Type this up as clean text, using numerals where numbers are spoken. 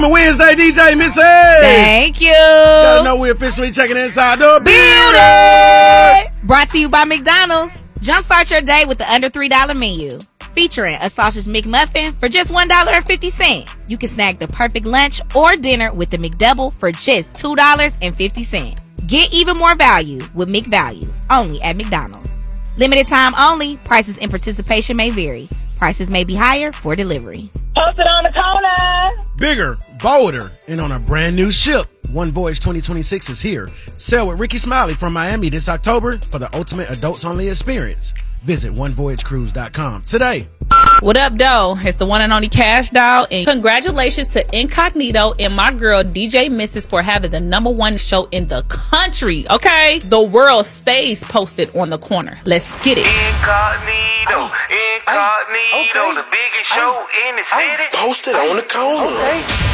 Wednesday, DJ Missy. Thank you. Gotta know we're officially checking inside the building. Brought to you by McDonald's. Jumpstart your day with the under $3 menu. Featuring a sausage McMuffin for just $1.50. You can snag the perfect lunch or dinner with the McDouble for just $2.50. Get even more value with McValue, only at McDonald's. Limited time only. Prices and participation may vary. Prices may be higher for delivery. Posted on the corner. Bigger, bolder, and on a brand new ship. One Voyage 2026 is here. Sail with Ricky Smiley from Miami this October for the ultimate adults-only experience. Visit onevoyagecruise.com today. What up, though? It's the one and only Cash Doll, and congratulations to Incognito and my girl DJ Mrs. for having the #1 show in the country. Okay, the world stays posted on the corner. Let's get it. Incognito, the biggest show in the city. Posted on the corner. Okay.